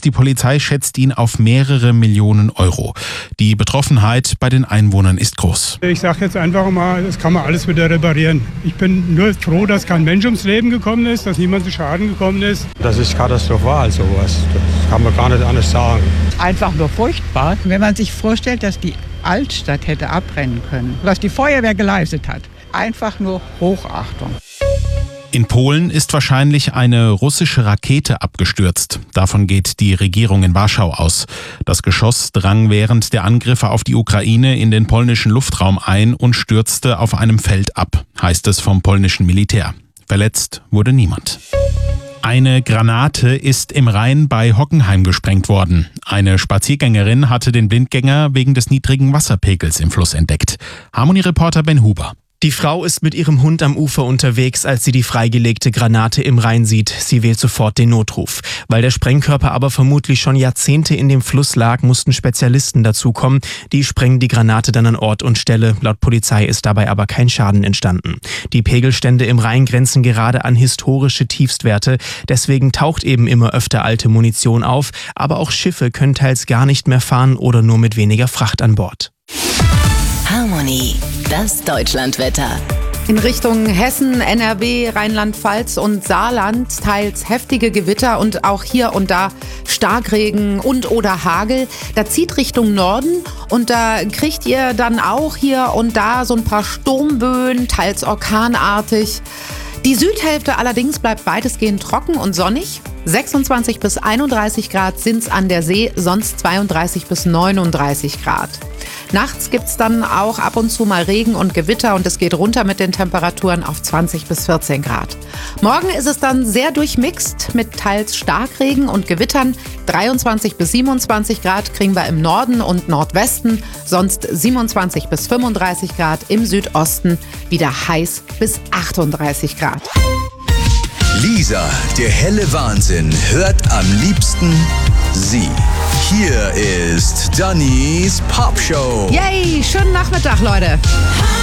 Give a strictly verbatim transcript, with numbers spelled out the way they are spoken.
Die Polizei schätzt ihn auf mehrere Millionen Euro. Die Betroffenheit bei den Einwohnern ist groß. Ich sage jetzt einfach mal, das kann man alles wieder reparieren. Ich bin nur froh, dass kein Mensch ums Leben gekommen ist, dass niemand zu Schaden gekommen ist. Das ist katastrophal, sowas. Das kann man gar nicht anders sagen. Einfach nur furchtbar, wenn man sich vorstellt, dass die Altstadt hätte abbrennen können, was die Feuerwehr geleistet hat. Einfach nur Hochachtung. In Polen ist wahrscheinlich eine russische Rakete abgestürzt. Davon geht die Regierung in Warschau aus. Das Geschoss drang während der Angriffe auf die Ukraine in den polnischen Luftraum ein und stürzte auf einem Feld ab, heißt es vom polnischen Militär. Verletzt wurde niemand. Eine Granate ist im Rhein bei Hockenheim gesprengt worden. Eine Spaziergängerin hatte den Blindgänger wegen des niedrigen Wasserpegels im Fluss entdeckt. Harmony-Reporter Ben Huber. Die Frau ist mit ihrem Hund am Ufer unterwegs, als sie die freigelegte Granate im Rhein sieht. Sie wählt sofort den Notruf. Weil der Sprengkörper aber vermutlich schon Jahrzehnte in dem Fluss lag, mussten Spezialisten dazukommen. Die sprengen die Granate dann an Ort und Stelle. Laut Polizei ist dabei aber kein Schaden entstanden. Die Pegelstände im Rhein grenzen gerade an historische Tiefstwerte. Deswegen taucht eben immer öfter alte Munition auf. Aber auch Schiffe können teils gar nicht mehr fahren oder nur mit weniger Fracht an Bord. Harmony, das Deutschlandwetter. In Richtung Hessen, N R W, Rheinland-Pfalz und Saarland teils heftige Gewitter und auch hier und da Starkregen und oder Hagel. Da zieht Richtung Norden und da kriegt ihr dann auch hier und da so ein paar Sturmböen, teils orkanartig. Die Südhälfte allerdings bleibt weitestgehend trocken und sonnig. sechsundzwanzig bis einunddreißig Grad sind's an der See, sonst zweiunddreißig bis neununddreißig Grad. Nachts gibt's dann auch ab und zu mal Regen und Gewitter und es geht runter mit den Temperaturen auf zwanzig bis vierzehn Grad. Morgen ist es dann sehr durchmixt mit teils Starkregen und Gewittern. dreiundzwanzig bis siebenundzwanzig Grad kriegen wir im Norden und Nordwesten, sonst siebenundzwanzig bis fünfunddreißig Grad im Südosten, wieder heiß bis achtunddreißig Grad. Lisa, der helle Wahnsinn, hört am liebsten sie. Hier ist Dannys Pop Show. Yay, schönen Nachmittag, Leute.